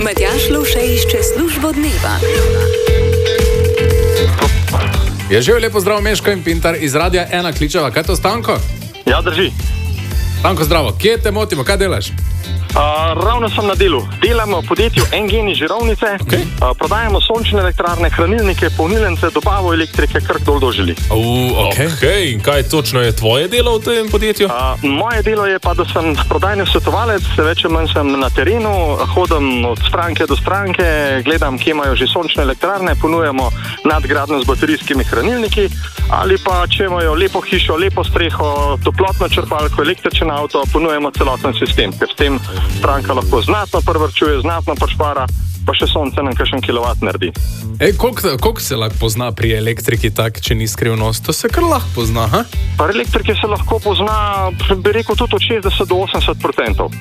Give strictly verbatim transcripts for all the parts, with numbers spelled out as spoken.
Matjaž Lovše išče službo dneva. Je že lepo zdravo, Meško in Pintar iz Radia ena kličeva. Kaj to, Stanko? Ja, drži. Stanko, zdravo. Kje te motimo? Kaj delaš? Uh, ravno sem na delu. Delamo v podjetju Engeni Žirovnice. Okay. Uh, prodajamo sončne elektrarne, hranilnike, polnilence, dobavo elektrike, kar kdo doželi. Uh, okay. Okay. In kaj točno je tvoje delo v tem podjetju? Uh, moje delo je pa, da sem prodajni svetovalec, več ali manj sem na terenu, hodim od stranke do stranke, gledam, kje imajo že sončne elektrarne, ponujemo nadgradnjo z baterijskimi hranilniki, ali pa če imajo lepo hišo, lepo streho, toplotno črpalko, električen avto, ponujemo celoten sistem, ker s tem stranka lahko znatno privrčuje, znatno prišpara, pa še sonce nam kakšen kilovat naredi. Ej, koliko, koliko se lahko pozna pri elektriki tak, če ni skrivnost? To se kar lahko pozna, ha? Pri elektriki se lahko pozna, bi rekel, tudi od šestdeset do osemdeset procentov.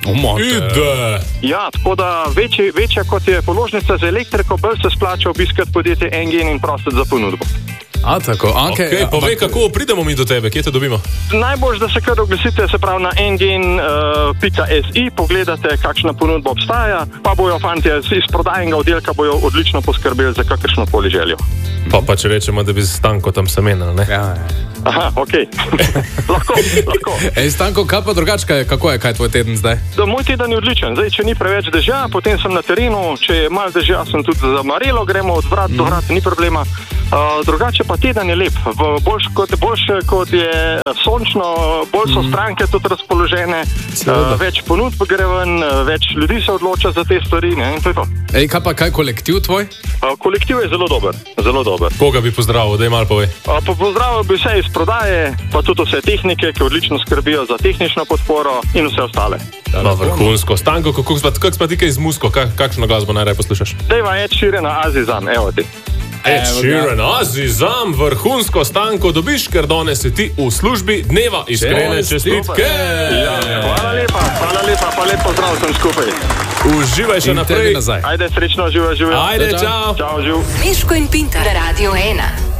Umate. Ja, tako da večji, večja kot je položnica za elektriko, bolj se splača obiskati podjetje Engen in prositi za ponudbo. A, tako, okay. Okay, povej, kako pridemo mi do tebe, kje te dobimo? Najbolj, da se kar oglasite, se pravi na engen pika si, pogledate, kakšna ponudba obstaja, pa bojo fantje iz prodajnega oddelka bojo odlično poskrbeli za kakršno koli željo. Pa, pa če rečemo, da bi se Stanko tam semenili, ne? Ja, Aha, okej. Okay. lahko, lahko. Ej, Stanko, kaj pa drugačka, kako je, kaj tvoj teden zdaj? Da, moj teden je odličen. Zdaj, če ni preveč dežja, potem sem na terenu, če je malo dežja, sem tudi za Marelo, gremo od vrat mm. do vrat, ni problema. Uh, drugače pa teden je lep, boljše kot, boljše kot je sončno, bolj so stranke tudi razpoložene, uh, več ponudb gre ven, več ljudi se odloča za te stvari, ne, in to je to. Ej, kaj pa, kaj kolektiv tvoj? Uh, kolektiv je zelo dober, zelo dober. Koga bi pozdravil, daj malo povej. Uh, pa pozdravil bi vse iz prodaje, pa tudi vse tehnike, ki odlično skrbijo za tehnično podporo in vse ostale. No, vrhunsko. Stanko, kako spa ti kaj z muziko, Kak, kakšno glasbo najraje poslušaš? Dejva Ed Sheeran na Azizam, evo ti. Ed Sheeran, Azizam, vrhunsko, Stanko, dobiš, ker danes si ti v službi dneva, iskrene čestitke. Ja, hvala lepa, hvala lepa, pa lepo zdrav sem skupaj. Uživaj še naprej. Ajde, srečno, živaj, živaj. Ajde, čau. Čau, živ. Meško in Pintar, Radio ena.